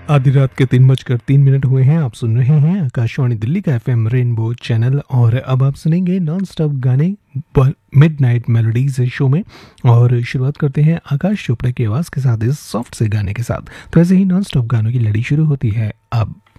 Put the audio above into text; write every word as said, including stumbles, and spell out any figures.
आधी रात के तीन बजकर तीन मिनट हुए हैं। आप सुन रहे हैं आकाशवाणी दिल्ली का एफएम रेनबो चैनल और अब आप सुनेंगे नॉन स्टॉप गाने मिडनाइट मेलोडीज शो में। और शुरुआत करते हैं आकाश चोपड़ा की आवाज़ के साथ इस सॉफ्ट से गाने के साथ। तो ऐसे ही नॉन स्टॉप गानों की लड़ी शुरू होती है अब।